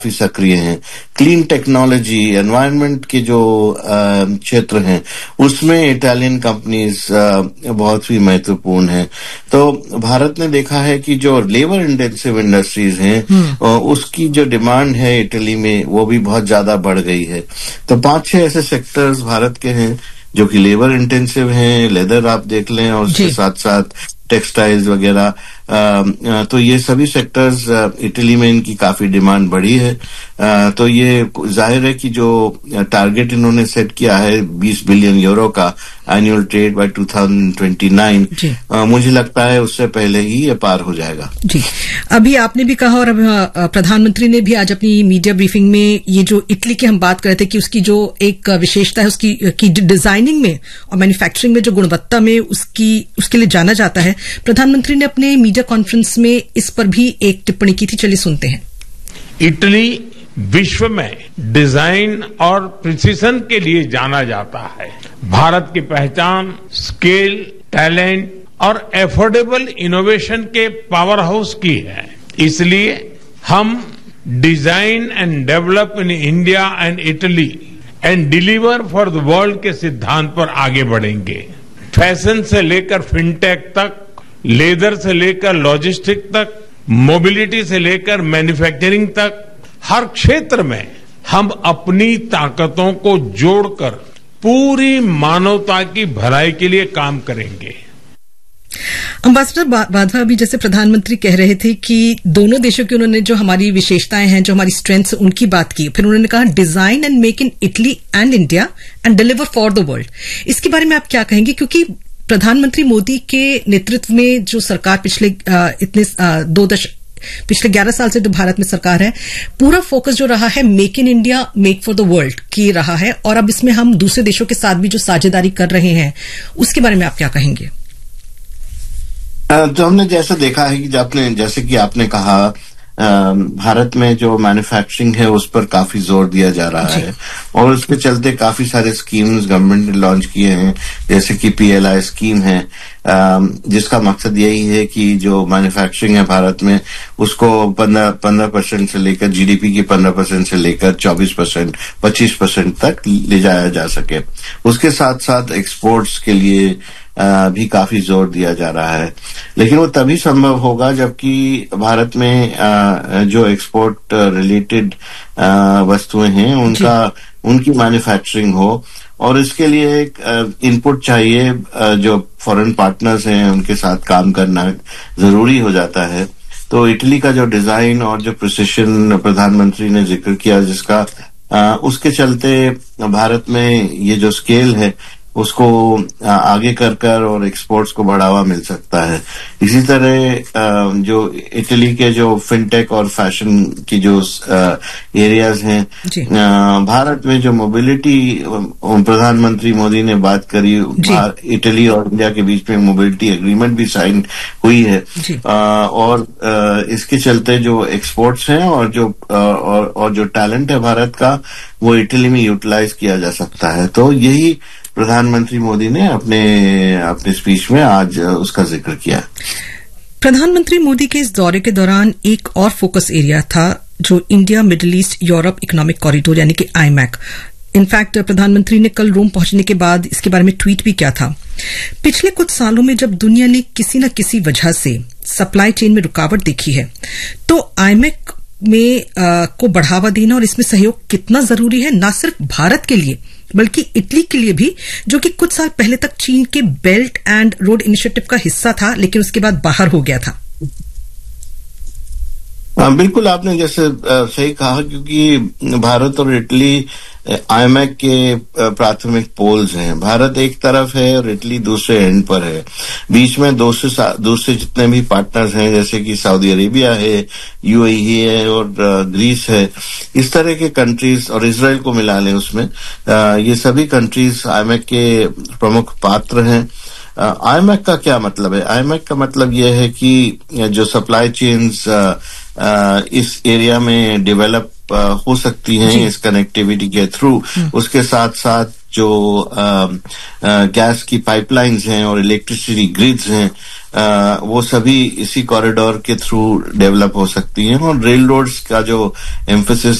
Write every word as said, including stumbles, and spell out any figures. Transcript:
काफी सक्रिय हैं। क्लीन टेक्नोलॉजी, एनवायरनमेंट के जो क्षेत्र हैं उसमें इटालियन कंपनीज बहुत ही महत्वपूर्ण हैं। तो भारत ने देखा है कि जो लेबर इंटेंसिव इंडस्ट्रीज हैं उसकी जो डिमांड है इटली में वो भी बहुत ज्यादा बढ़ गई है। तो पांच छह ऐसे सेक्टर्स भारत के हैं जो कि लेबर इंटेंसिव हैं। लेदर आप देख लें और उसके साथ साथ टेक्सटाइल्स वगैरह, तो ये सभी सेक्टर्स इटली में इनकी काफी डिमांड बढ़ी है। तो ये जाहिर है कि जो टारगेट इन्होंने सेट किया है बीस बिलियन यूरो का एनुअल ट्रेड बाय दो हज़ार उनतीस, मुझे लगता है उससे पहले ही ये पार हो जाएगा। जी, अभी आपने भी कहा और अब प्रधानमंत्री ने भी आज अपनी मीडिया ब्रीफिंग में ये जो इटली की हम बात कर रहे थे कि उसकी जो एक विशेषता है उसकी की डिजाइनिंग में और मैन्युफैक्चरिंग में जो गुणवत्ता में उसकी उसके लिए जाना जाता है, प्रधानमंत्री ने अपने मीडिया कॉन्फ्रेंस में इस पर भी एक टिप्पणी की थी। चलिए सुनते हैं। इटली विश्व में डिजाइन और प्रिसीजन के लिए जाना जाता है। भारत की पहचान स्केल, टैलेंट और एफोर्डेबल इनोवेशन के पावर हाउस की है। इसलिए हम design and develop in India and Italy and deliver for the world के सिद्धांत पर आगे बढ़ेंगे। फैशन से लेकर फिनटेक तक, लेदर से लेकर लॉजिस्टिक तक, मोबिलिटी से लेकर मैन्युफैक्चरिंग तक, हर क्षेत्र में हम अपनी ताकतों को जोड़कर पूरी मानवता की भलाई के लिए काम करेंगे। अम्बासडर वाधवा, अभी जैसे प्रधानमंत्री कह रहे थे कि दोनों देशों की उन्होंने जो हमारी विशेषताएं हैं, जो हमारी स्ट्रेंथ्स, उनकी बात की। फिर उन्होंने कहा design and make in Italy and India and deliver for the world. इसके बारे में आप क्या कहेंगे? क्योंकि प्रधानमंत्री मोदी के नेतृत्व में जो सरकार पिछले आ, इतने आ, दो दश पिछले ग्यारह साल से जो भारत में सरकार है, पूरा फोकस जो रहा है make in India make for the world की रहा है, और अब इसमें हम दूसरे देशों के साथ भी जो साझेदारी कर रहे हैं उसके बारे में आप क्या कहेंगे? तो हमने जैसा देखा है कि आपने जैसे कि आपने कहा भारत में जो मैन्युफैक्चरिंग है उस पर काफी जोर दिया जा रहा है और उसके चलते काफी सारे स्कीम्स गवर्नमेंट ने लॉन्च किए हैं, जैसे कि पीएलआई स्कीम है जिसका मकसद यही है कि जो मैन्युफैक्चरिंग है भारत में उसको पंद्रह पंद्रह परसेंट से लेकर जीडीपी की पंद्रह परसेंट से लेकर चौबीस परसेंट पच्चीस परसेंट तक ले जाया जा सके। उसके साथ साथ एक्सपोर्ट्स के लिए भी काफी जोर दिया जा रहा है, लेकिन वो तभी संभव होगा जबकि भारत में जो एक्सपोर्ट रिलेटेड वस्तुएं हैं उनका उनकी मैन्युफैक्चरिंग हो, और इसके लिए एक इनपुट चाहिए। जो फॉरेन पार्टनर्स हैं उनके साथ काम करना जरूरी हो जाता है। तो इटली का जो डिजाइन और जो प्रिसिशन प्रधानमंत्री ने जिक्र किया जिसका उसके चलते भारत में ये जो स्केल है उसको आगे कर कर और एक्सपोर्ट्स को बढ़ावा मिल सकता है। इसी तरह जो इटली के जो फिनटेक और फैशन की जो एरियाज हैं, भारत में जो मोबिलिटी प्रधानमंत्री मोदी ने बात करी, इटली और इंडिया के बीच में मोबिलिटी एग्रीमेंट भी साइन हुई है, और इसके चलते जो एक्सपोर्ट्स हैं और जो और, और जो टैलेंट है भारत का वो इटली में यूटिलाइज किया जा सकता है। तो यही प्रधानमंत्री मोदी ने अपने अपने स्पीच में आज उसका जिक्र किया। प्रधानमंत्री मोदी के इस दौरे के दौरान एक और फोकस एरिया था जो India middle east Europe economic corridor यानी कि आईमैक। इनफैक्ट प्रधानमंत्री ने कल रोम पहुंचने के बाद इसके बारे में ट्वीट भी किया था। पिछले कुछ सालों में जब दुनिया ने किसी न किसी वजह से सप्लाई चेन में रुकावट देखी है, तो आईमैक में आ, को बढ़ावा देना और इसमें सहयोग कितना जरूरी है, न सिर्फ भारत के लिए बल्कि इटली के लिए भी, जो कि कुछ साल पहले तक चीन के बेल्ट एंड रोड इनिशिएटिव का हिस्सा था लेकिन उसके बाद बाहर हो गया था। हाँ, बिल्कुल आपने जैसे सही कहा, क्योंकि भारत और इटली आईमैक के प्राथमिक पोल्स हैं। भारत एक तरफ है और इटली दूसरे एंड पर है। बीच में दूसरे दूसरे जितने भी पार्टनर्स हैं जैसे कि सऊदी अरेबिया है, यूएई है और ग्रीस है, इस तरह के कंट्रीज और इजराइल को मिला लें उसमें, ये सभी कंट्रीज आईमैक के प्रमुख पात्र हैं। आईमैक का क्या मतलब है? आईमैक का मतलब यह है कि जो सप्लाई चेन्स इस एरिया में डेवलप हो सकती हैं इस कनेक्टिविटी के थ्रू, उसके साथ साथ जो गैस की पाइपलाइंस हैं और इलेक्ट्रिसिटी ग्रिड्स हैं, आ, वो सभी इसी कॉरिडोर के थ्रू डेवलप हो सकती हैं। और रेल रोड्स का जो एम्फेसिस